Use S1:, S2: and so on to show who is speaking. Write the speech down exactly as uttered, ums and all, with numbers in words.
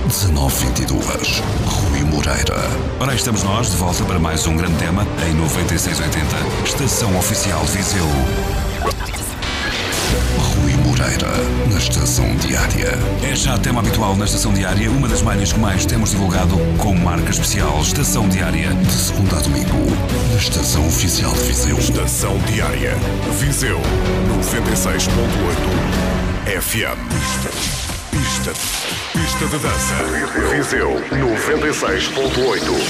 S1: dezanove vinte e dois. Rui Moreira.
S2: Ora, aí estamos nós, de volta para mais um grande tema em noventa e seis oitenta, Estação Oficial Viseu.
S1: Rui Moreira, na Estação Diária.
S2: É já tema habitual na Estação Diária, uma das malhas que mais temos divulgado com marca especial Estação Diária.
S1: De segunda a domingo, na Estação Oficial de Viseu.
S3: Estação Diária, Viseu, noventa e seis ponto oito F M. Pista, pista, pista de dança. Viseu, noventa e seis ponto oito.